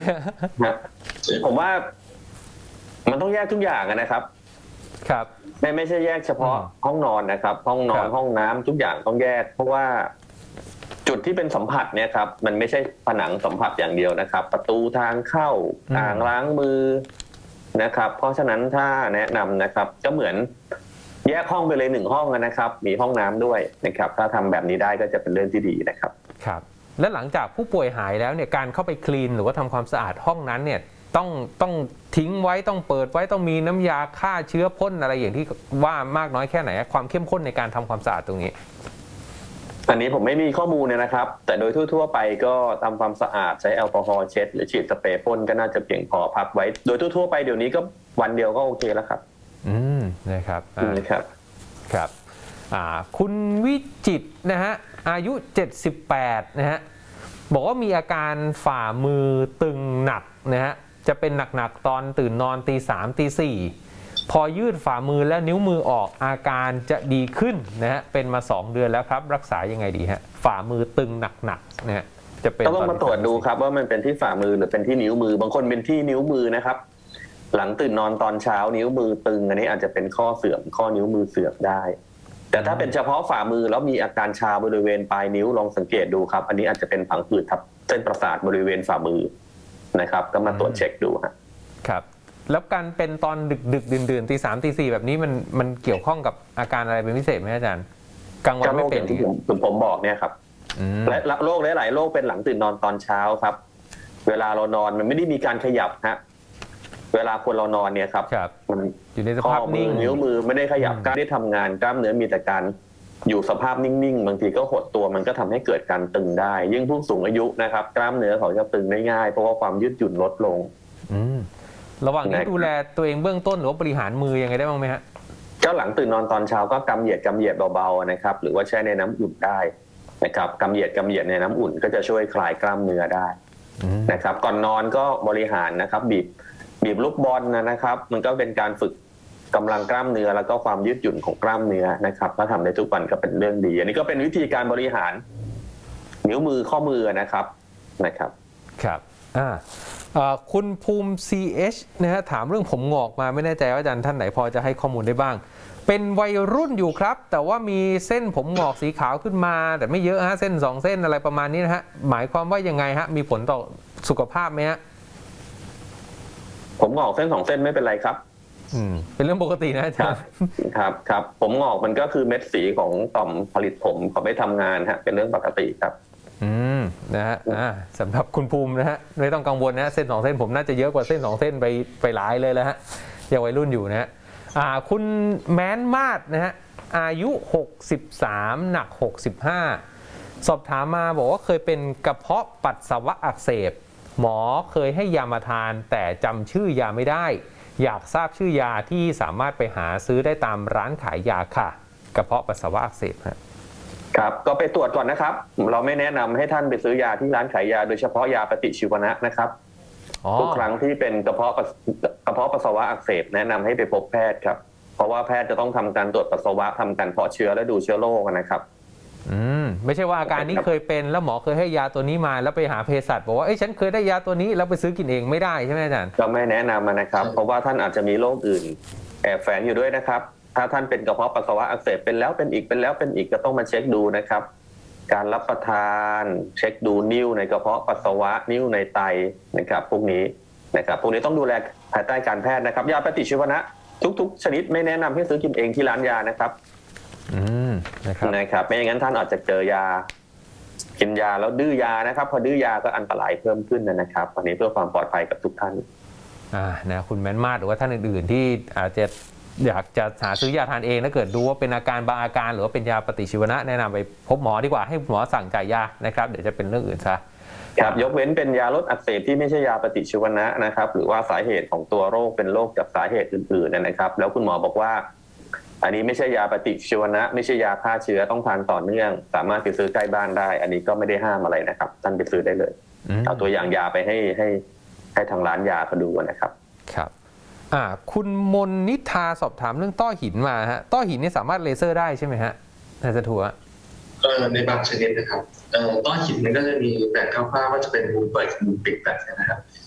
ผมว่ามันต้องแยกทุกอย่างนะครับครับไม่ใช่แยกเฉพาะห้องนอนนะครับห้องนอนห้องน้ำทุกอย่างต้องแยกเพราะว่าจุดที่เป็นสัมผัสเนี่ยครับมันไม่ใช่ผนังสัมผัสอย่างเดียวนะครับประตูทางเข้าอ่างล้างมือนะครับเพราะฉะนั้นถ้าแนะนำนะครับก็เหมือนแยกห้องไปเลย1 ห้องนะครับมีห้องน้ำด้วยนะครับถ้าทำแบบนี้ได้ก็จะเป็นเรื่องที่ดีนะครับครับและหลังจากผู้ป่วยหายแล้วเนี่ยการเข้าไปคลีนหรือว่าทำความสะอาดห้องนั้นเนี่ยต้องทิ้งไว้ต้องเปิดไว้ต้องมีน้ำยาฆ่าเชื้อพ่นอะไรอย่างที่ว่ามากน้อยแค่ไหนความเข้มข้นในการทำความสะอาดตรงนี้อันนี้ผมไม่มีข้อมูลนะครับแต่โดยทั่วๆไปก็ทำความสะอาดใช้แอลกอฮอล์เช็ดหรือฉีดสเปรย์พ่นก็น่าจะเพียงพอพักไว้โดยทั่วๆไปเดี๋ยวนี้ก็วันเดียวก็โอเคแล้วครับนะครับครับคุณวิจิตรนะฮะอายุ78นะฮะบอกว่ามีอาการฝ่ามือตึงหนักนะฮะจะเป็นหนักๆตอนตื่นนอนตี 3 ตี 4พอยืดฝ่ามือและนิ้วมือออกอาการจะดีขึ้นนะฮะเป็นมา2 เดือนแล้วครับรักษายังไงดีฮะฝ่ามือตึงหนักๆนะฮะจะเป็นต้องมาตรวจดูครับว่ามันเป็นที่ฝ่ามือหรือเป็นที่นิ้วมือบางคนเป็นที่นิ้วมือนะครับหลังตื่นนอนตอนเช้านิ้วมือตึงอันนี้อาจจะเป็นข้อเสื่อมข้อนิ้วมือเสื่อมได้แต่ถ้าเป็นเฉพาะฝ่ามือแล้วมีอาการชาบริเวณปลายนิ้วลองสังเกตดูครับอันนี้อาจจะเป็นผังผืดทับเส้นประสาทบริเวณฝ่ามือนะครับก็มาตรวจเช็คดูครับแล้วการเป็นตอนดึกดื่นตี 3 ตี 4แบบนี้มันเกี่ยวข้องกับอาการอะไรเป็นพิเศษไหมอาจารย์กลางวันไม่เป็นที่ผมบอกเนี่ยครับและโรคหลายโรคเป็นหลังตื่นนอนตอนเช้าครับเวลาเรานอนมันไม่ได้มีการขยับฮะเวลาคนเรานอนเนี่ยครับมันอยู่ในสภาพนิ่งนิ้วมือไม่ได้ขยับกล้ามได้ทำงานกล้ามเนื้อมีแต่การอยู่สภาพนิ่งๆบางทีก็หดตัวมันก็ทำให้เกิดการตึงได้ยิ่งผู้สูงอายุนะครับกล้ามเนื้อเขาจะตึงได้ง่ายเพราะว่าความยืดหยุ่นลดลงระหว่างนี้ดูแลตัวเองเบื้องต้นหรือว่าบริหารมือยังไงได้บ้างไหมฮะก็หลังตื่นนอนตอนเช้าก็กำเหยียดเบาๆนะครับหรือว่าแช่ในน้ำอุ่นได้นะครับกำเหยียดในน้ำอุ่นก็จะช่วยคลายกล้ามเนื้อได้นะครับก่อนนอนก็บริหารนะครับบีบลูกบอลนะครับมันก็เป็นการฝึกกำลังกล้ามเนื้อแล้วก็ความยืดหยุ่นของกล้ามเนื้อนะครับถ้าทำได้ทุกวันก็เป็นเรื่องดีอันนี้ก็เป็นวิธีการบริหารนิ้วมือข้อมือนะครับครับคุณภูมิ CH นะฮะถามเรื่องผมงอกมาไม่แน่ใจว่าอาจารย์ท่านไหนพอจะให้ข้อมูลได้บ้างเป็นวัยรุ่นอยู่ครับแต่ว่ามีเส้นผมงอกสีขาวขึ้นมาแต่ไม่เยอะฮะเส้น2 เส้นอะไรประมาณนี้นะฮะหมายความว่ายังไงฮะมีผลต่อสุขภาพไหมฮะผมงอกเส้น2 เส้นไม่เป็นไรครับเป็นเรื่องปกตินะอาจารย์ครับผมงอกมันก็คือเม็ดสีของต่อมผลิตผมเขาไม่ทำงานฮะเป็นเรื่องปกติครับนะฮะสำหรับคุณภูมินะฮะไม่ต้องกังวลนะเส้น2 เส้นผมน่าจะเยอะกว่าเส้น2 เส้นไปหลายเลยแล้วฮะยังวัยรุ่นอยู่นะฮะคุณแม้นมาดนะฮะอายุ63หนัก65สอบถามมาบอกว่าเคยเป็นกระเพาะปัสสาวะอักเสบหมอเคยให้ยามาทานแต่จำชื่อยาไม่ได้อยากทราบชื่อยาที่สามารถไปหาซื้อได้ตามร้านขายยาค่ะกระเพาะปัสสาวะอักเสบครับก็ไปตรวจก่อนนะครับเราไม่แนะนำให้ท่านไปซื้อยาที่ร้านขายยาโดยเฉพาะยาปฏิชีวนะนะครับทุกครั้งที่เป็นกระเพาะปัสสาวะอักเสบแนะนำให้ไปพบแพทย์ครับเพราะว่าแพทย์จะต้องทำการตรวจปัสสาวะทำการเพาะเชื้อและดูเชื้อโรคนะครับไม่ใช่ว่าอาการนี้เคยเป็นแล้วหมอเคยให้ยาตัวนี้มาแล้วไปหาเภสัชบอกว่าฉันเคยได้ยาตัวนี้แล้วไปซื้อกินเองไม่ได้ใช่ไหมอาจารย์ก็ไม่แนะนำนะครับเพราะว่าท่านอาจจะมีโรคอื่นแอบแฝงอยู่ด้วยนะครับถ้าท่านเป็นกระเพาะปัสสาวะอักเสบเป็นแล้วเป็นอีกก็ต้องมาเช็คดูนะครับการรับประทานเช็คดูนิ่วในกระเพาะปัสสาวะนิ่วในไตนะครับพวกนี้ต้องดูแลภายใต้การแพทย์นะครับยาปฏิชีวนะทุกชนิดไม่แนะนำให้ซื้อกินเองที่ร้านยานะครับนะครับไม่อย่างนั้นท่านอาจจะเจอยากินยาแล้วดื้อยานะครับพอดื้อยาก็อันตรายเพิ่มขึ้นนะครับอันนี้เพื่อความปลอดภัยกับทุกท่านนะคุณแม่นมาดหรือว่าท่านอื่นๆที่อาจจะอยากจะหาซื้อยาทานเองถ้าเกิดดูว่าเป็นอาการบางอาการหรือว่าเป็นยาปฏิชีวนะแนะนำไปพบหมอดีกว่าให้หมอสั่งจ่ายยานะครับเดี๋ยวจะเป็นเรื่องอื่นซะครับยกเว้นเป็นยาลดอักเสบที่ไม่ใช่ยาปฏิชีวนะนะครับหรือว่าสาเหตุของตัวโรคเป็นโรคจากสาเหตุอื่นๆนะครับแล้วคุณหมอบอกว่าอันนี้ไม่ใช่ยาปฏิชีวนะไม่ใช่ยาฆ่าเชื้อต้องทานต่อเนื่องสามารถไปซื้อใกล้บ้านได้อันนี้ก็ไม่ได้ห้ามอะไรนะครับท่านไปซื้อได้เลยเอาตัวอย่างยาไปให้ทางร้านยาเขาดูนะครับครับคุณมนนิธาสอบถามเรื่องต้อหินมาฮะต้อหินนี่สามารถเลเซอร์ได้ใช่ไหมฮะอาจารย์ถั่วในบางชนิดนะครับต้อหินมันก็จะมีแบ่งคร่าวๆว่าจะเป็นมุมเปิดกับมุมปิดแบบนี้นะครับ